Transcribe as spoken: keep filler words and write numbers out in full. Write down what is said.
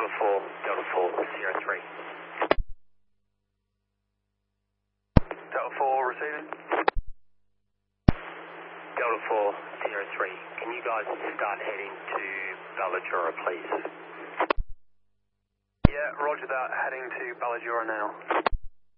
Delta four, Delta four, Sierra three. Delta four receiving. Delta four, Sierra three. Can you guys start heading to Ballajora, please? Yeah, roger that. Heading to Ballajora now.